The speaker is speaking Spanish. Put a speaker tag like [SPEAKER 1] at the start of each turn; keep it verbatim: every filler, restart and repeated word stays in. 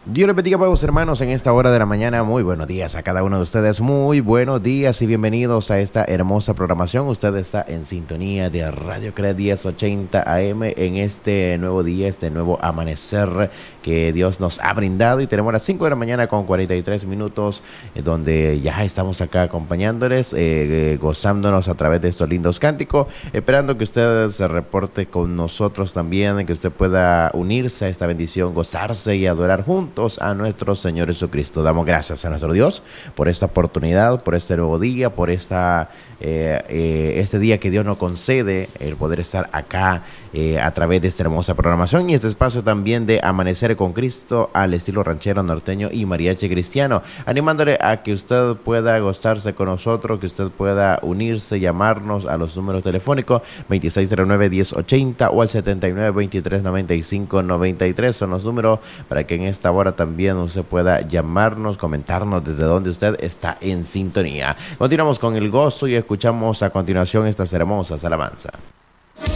[SPEAKER 1] Dios les bendiga, amados hermanos, en esta hora de la mañana. Muy buenos días a cada uno de ustedes. Muy buenos días y bienvenidos a esta hermosa programación. Usted está en sintonía de Radio Cred diez ochenta A M en este nuevo día, este nuevo amanecer que Dios nos ha brindado. Y tenemos las cinco de la mañana con cuarenta y tres minutos, eh, donde ya estamos acá acompañándoles, eh, gozándonos a través de estos lindos cánticos, esperando que usted se reporte con nosotros también, que usted pueda unirse a esta bendición, gozarse y adorar juntos a nuestro Señor Jesucristo. Damos gracias a nuestro Dios por esta oportunidad, por este nuevo día, por esta eh, eh, este día que Dios nos concede, el poder estar acá eh, a través de esta hermosa programación y este espacio también de Amanecer con Cristo al estilo ranchero, norteño y mariachi cristiano, animándole a que usted pueda gozarse con nosotros, que usted pueda unirse, llamarnos a los números telefónicos veintiséis cero nueve, diez ochenta o al setenta y nueve, veintitrés noventa y cinco noventa y tres. Son los números para que en esta hora también usted pueda llamarnos, comentarnos desde donde usted está en sintonía. Continuamos con el gozo y escuchamos a continuación estas hermosas alabanzas.